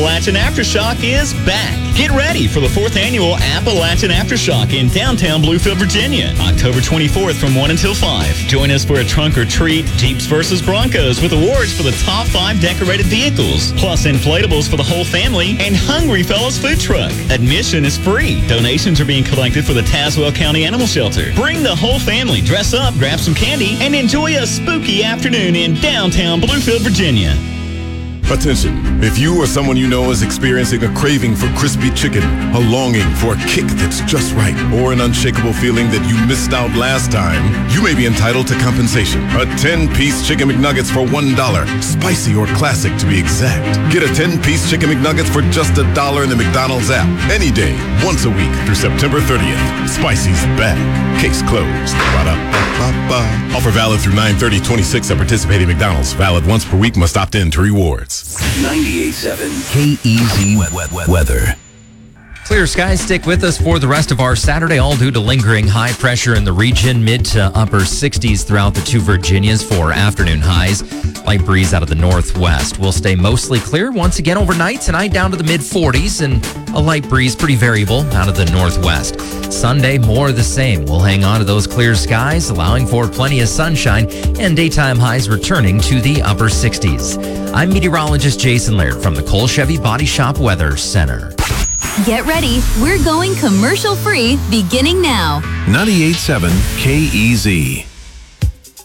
Appalachian Aftershock is back. Get ready for the 4th annual Appalachian Aftershock in downtown Bluefield, Virginia, October 24th from 1 until 5. Join us for a trunk or treat, Jeeps versus Broncos with awards for the top 5 decorated vehicles, plus inflatables for the whole family, and Hungry Fellows food truck. Admission is free. Donations are being collected for the Tazewell County Animal Shelter. Bring the whole family, dress up, grab some candy, and enjoy a spooky afternoon in downtown Bluefield, Virginia. Attention, if you or someone you know is experiencing a craving for crispy chicken, a longing for a kick that's just right, or an unshakable feeling that you missed out last time, you may be entitled to compensation. A 10-piece Chicken McNuggets for $1, spicy or classic to be exact. Get a 10-piece Chicken McNuggets for just $1 in the McDonald's app, any day, once a week through September 30th. Spicy's back. Case closed. Ba-da-ba-ba-ba. Offer valid through 9/30/26 at participating McDonald's. Valid once per week. Must opt in to rewards. 98.7 KEZ weather. Clear skies stick with us for the rest of our Saturday, all due to lingering high pressure in the region, mid to upper 60s throughout the 2 Virginias for afternoon highs. Light breeze out of the northwest will stay mostly clear once again overnight. Tonight down to the mid 40s and a light breeze, pretty variable, out of the northwest. Sunday, more of the same. We'll hang on to those clear skies, allowing for plenty of sunshine and daytime highs returning to the upper 60s. I'm meteorologist Jason Laird from the Cole Chevy Body Shop Weather Center. Get ready. We're going commercial free beginning now. 98.7 KEZ.